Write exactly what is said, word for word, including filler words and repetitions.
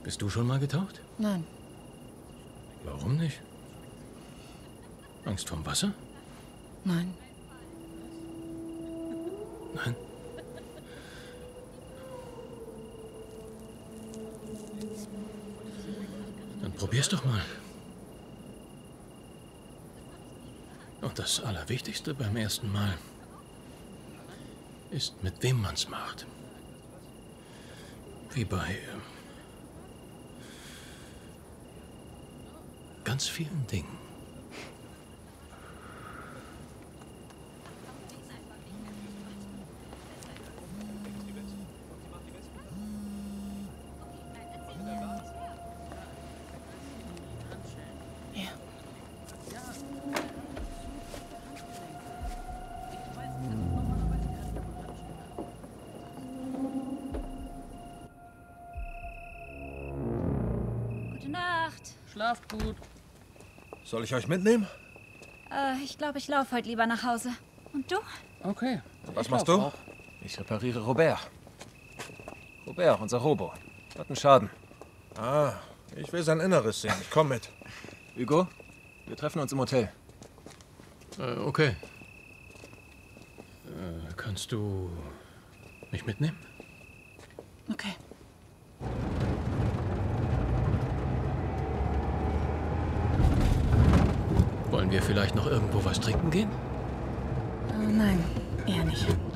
Bist du schon mal getaucht? Nein. Warum nicht? Angst vorm Wasser? Nein. Nein. Dann probier's doch mal. Und das Allerwichtigste beim ersten Mal ist, mit wem man's macht. Wie bei äh, ganz vielen Dingen. Ja. Gute Nacht. Schlaft gut. Soll ich euch mitnehmen? Äh, ich glaube, ich laufe heute lieber nach Hause. Und du? Okay. Was Ich machst lauf du? auch. Ich repariere Robert. Robert, unser Robo. Hat einen Schaden. Ah, ich will sein Inneres sehen. Ich komm mit. Hugo, wir treffen uns im Hotel. Äh, okay. Äh, kannst du mich mitnehmen? Okay. Wollen wir vielleicht noch irgendwo was trinken gehen? Äh, nein, eher nicht.